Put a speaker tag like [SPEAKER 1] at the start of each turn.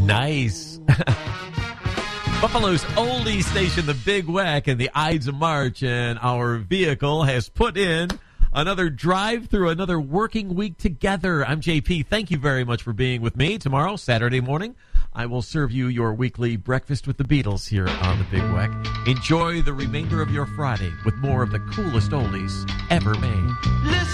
[SPEAKER 1] Nice. Buffalo's oldie station, the Big Weck, and the Ides of March, and our vehicle has put in another drive through another working week together. I'm JP. Thank you very much for being with me. Tomorrow, Saturday morning, I will serve you your weekly breakfast with the Beatles here on the Big Weck. Enjoy the remainder of your Friday with more of the coolest oldies ever made. Listen.